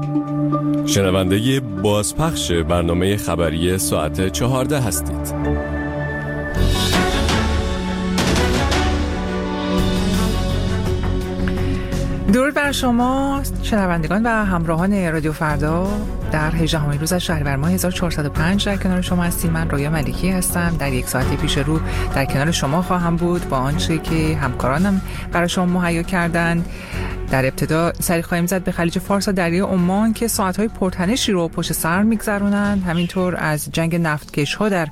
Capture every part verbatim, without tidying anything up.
شنونده بازپخش برنامه خبری ساعت چهارده هستید. درود بر شما شنوندگان و همراهان رادیو فردا. در هجدهمین روز از شهریور ماه هزار و چهارصد و پنج در کنار شما هستیم. من رویا ملکی هستم. در یک ساعت پیش رو در کنار شما خواهم بود با آنچه که همکارانم برای شما مهیا کردند. در ابتدا سری خواهیم زد به خلیج فارس و دریای عمان که ساعت‌های پرتنشی رو پشت سر می‌گذرونند. همینطور از جنگ نفتکش‌ها در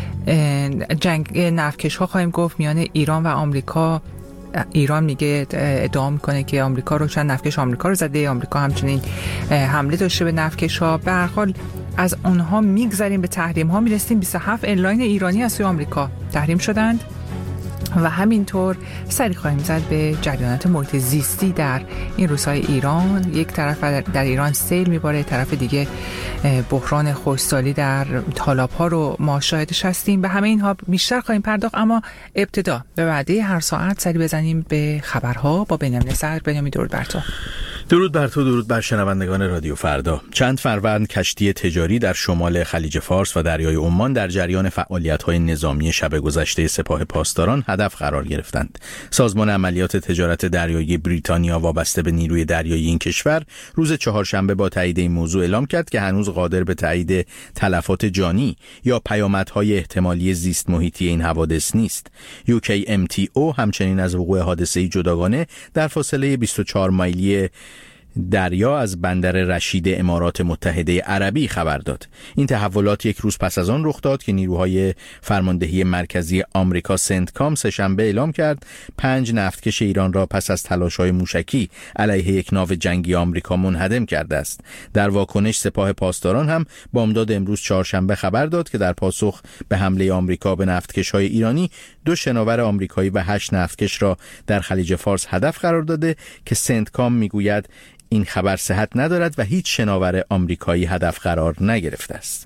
جنگ نفتکش‌ها خواهیم گفت میان ایران و آمریکا. ایران میگه ادعا میکنه که آمریکا رو چند نفتکش آمریکا رو زده، آمریکا همچنین حمله داشته به نفتکش‌ها. به هر حال از اونها میگذریم به تحریم ها، میرسیم بیست و هفت ایرلاین ایرانی از سوی آمریکا تحریم شدند و همینطور سری خواهیم زد به جریانات محیط زیستی در این روزهای ایران. یک طرف در ایران سیل میباره، طرف دیگه بحران خشکسالی در تالاب‌ها رو ما شاهدش هستیم. به همه اینها بیشتر خواهیم پرداخت، اما ابتدا به وعده هر ساعت سری بزنیم به خبرها با بنیامین صدر. بنیامین درود بر تو. درود بر تو، درود بر شنوندگان رادیو فردا. چند فروند کشتی تجاری در شمال خلیج فارس و دریای عمان در جریان فعالیت‌های نظامی شب گذشته سپاه پاسداران هدف قرار گرفتند. سازمان عملیات تجارت دریایی بریتانیا وابسته به نیروی دریایی این کشور روز چهارشنبه با تایید این موضوع اعلام کرد که هنوز قادر به تایید تلفات جانی یا پیامدهای احتمالی زیست محیطی این حوادث نیست. یو کی ام تی او همچنین از وقوع حادثه‌ای جداگانه در فاصله بیست و چهار مایلی دریا از بندر رشید امارات متحده عربی خبر داد. این تحولات یک روز پس از آن رخ داد که نیروهای فرماندهی مرکزی آمریکا سنتکام سه‌شنبه اعلام کرد پنج نفتکش ایران را پس از تلاش‌های موشکی علیه یک ناو جنگی آمریکا منهدم کرده است. در واکنش سپاه پاسداران هم بامداد امروز چهارشنبه خبر داد که در پاسخ به حمله آمریکا به نفتکش‌های ایرانی دو شناور آمریکایی و هشت نفتکش را در خلیج فارس هدف قرار داده که سنتکام میگوید این خبر صحت ندارد و هیچ شناور آمریکایی هدف قرار نگرفته است.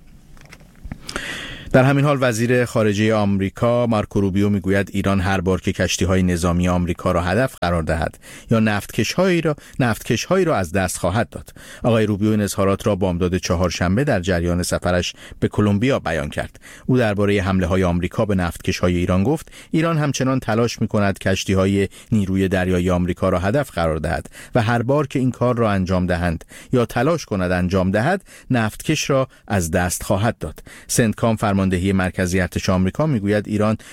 در همین حال وزیر خارجه آمریکا مارکو روبیو میگوید ایران هر بار که کشتی‌های نظامی آمریکا را هدف قرار دهد یا نفتکش‌هایی را نفتکش‌هایی را از دست خواهد داد. آقای روبیو این اظهارات را بامداد چهارشنبه در جریان سفرش به کلمبیا بیان کرد. او درباره حمله‌های آمریکا به نفتکش‌های ایران گفت ایران همچنان تلاش می‌کند کشتی‌های نیروی دریایی آمریکا را هدف قرار دهد و هر بار که این کار را انجام دهند یا تلاش کند انجام دهد نفتکش را از دست خواهد داد. سنتکام فرماندهی مرکزی ارتش آمریکا میگوید ایران